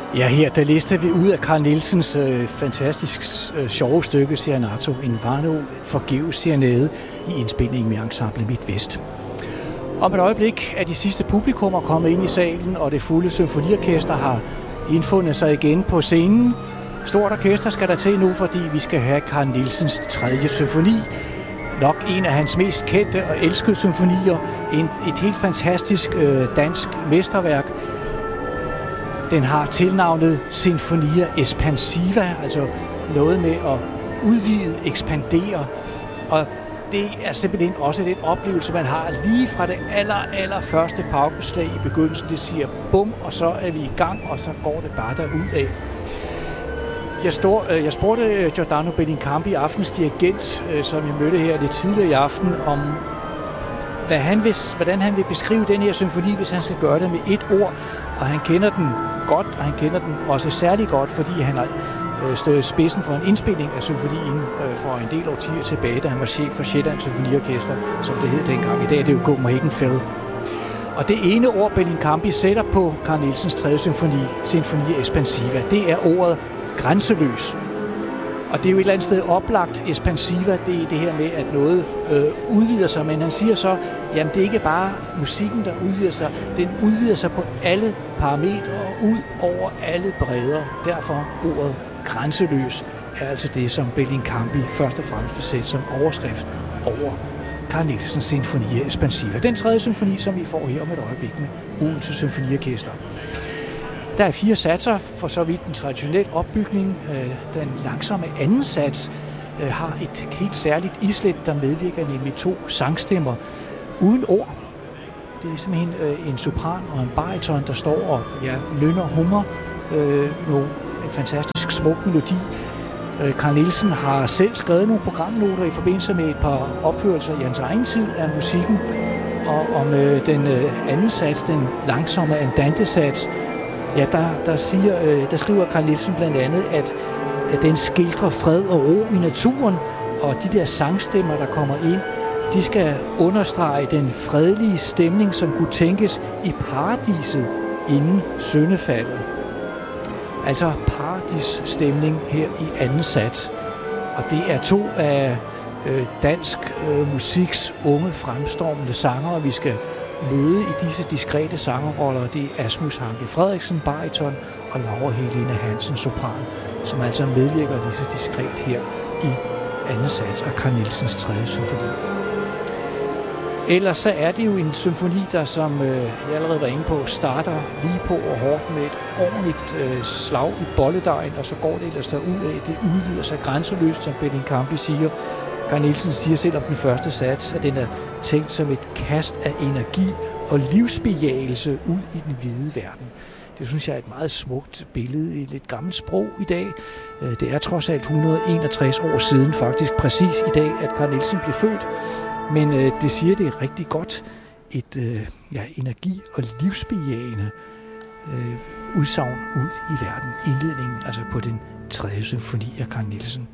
Ja, her der læste vi ud af Carl Nielsens fantastisk sjove stykke Serenato in Vano, forgæves serenade i indspilningen med Ensemble MidtVest. Om et øjeblik er de sidste publikummer kommet ind i salen, og det fulde symfoniorkester har indfundet sig igen på scenen. Stort orkester skal der til nu, fordi vi skal have Carl Nielsens 3. symfoni. Nok en af hans mest kendte og elskede symfonier. Et helt fantastisk dansk mesterværk. Den har tilnavnet Sinfonia Espansiva, altså noget med at udvide, ekspandere. Og det er simpelthen også den oplevelse, man har lige fra det aller første paukeslag i begyndelsen. Det siger bum, og så er vi i gang, og så går det bare derudad. Jeg spurgte Giordano Bellincampi, aftens dirigent, som jeg mødte her lidt tidligere i aften, om hvordan han vil beskrive den her symfoni, hvis han skal gøre det med et ord. Og han kender den godt, og han kender den også særlig godt, fordi han har stået i spidsen for en indspilning af symfonien for en del årtier tilbage, da han var chef for Sjællands Symfoniorkester, som det hed dengang. I dag er det jo Copenhagen. Og det ene ord, Bellincampi sætter på Carl Nielsens 3. symfoni, Sinfonia Espansiva, det er ordet grænseløs. Og det er jo et eller andet sted oplagt. Espansiva, det er det her med, at noget udvider sig, men han siger så, jamen det er ikke bare musikken, der udvider sig, den udvider sig på alle parametre og ud over alle bredder. Derfor ordet grænseløs er altså det, som Bellincampi først og fremmest vil sætte som overskrift over Carl Nielsens Sinfonia Espansiva. Den 3. symfoni, som vi får her om et øjeblik med Odense Symfoniorkester. Der er 4 satser, for så vidt den traditionelle opbygning. Den langsomme anden sats har et helt særligt islet, der medvirker, nemlig 2 sangstemmer uden ord. Det er simpelthen en sopran og en bariton, der står og nynner hummer. En fantastisk smuk melodi. Carl Nielsen har selv skrevet nogle programnoter i forbindelse med et par opførelser i hans egen tid af musikken. Og om den anden sats, den langsomme andante-sats, ja, der skriver Carl Nielsen blandt andet, at den skildrer fred og ro i naturen, og de der sangstemmer, der kommer ind, de skal understrege den fredelige stemning, som kunne tænkes i paradiset inden syndefaldet. Altså paradisstemning her i anden sats. Og det er 2 af dansk musiks unge fremstormende sangere, vi skal møde i disse diskrete sangerroller. Det er Asmus Hanke Frederiksen, bariton, og Laura Helene Hansen, sopran, som altså medvirker lige så diskret her i anden sats af Carl Nielsens 3. symfoni. Ellers så er det jo en symfoni, der, som jeg allerede var inde på, starter lige på og hårdt med et ordentligt slag i bolledejen, og så går det ellers derudad. Det udvider sig grænseløst, som Bellincampi siger. Carl Nielsen siger selv om den første sats, at den er tænkt som et kast af energi og livsbejagelse ud i den hvide verden. Det synes jeg er et meget smukt billede i et lidt gammelt sprog i dag. Det er trods alt 161 år siden, faktisk præcis i dag, at Carl Nielsen blev født. Men det siger det rigtig godt. Et energi- og livsbejagende udsagn ud i verden. Indledningen altså på den 3. symfoni af Carl Nielsen.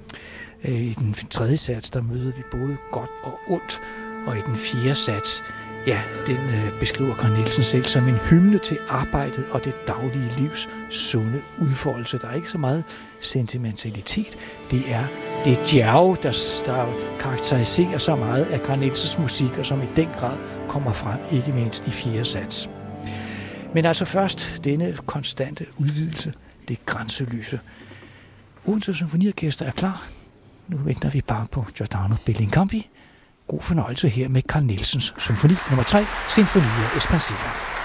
I den 3. sats, der møder vi både godt og ondt, og i den 4. sats, den beskriver Carl Nielsen selv som en hymne til arbejdet og det daglige livs sunde udfoldelse. Der er ikke så meget sentimentalitet. Det er det djærve, der karakteriserer så meget af Carl Nielsens musik, og som i den grad kommer frem, ikke mindst i 4. sats. Men altså først denne konstante udvidelse, det grænseløse. Odense Symfoniorkester er klar. Nu venter vi bare på Giordano Bellincampi. God fornøjelse her med Carl Nielsens symfoni nummer 3, Sinfonia Espansiva.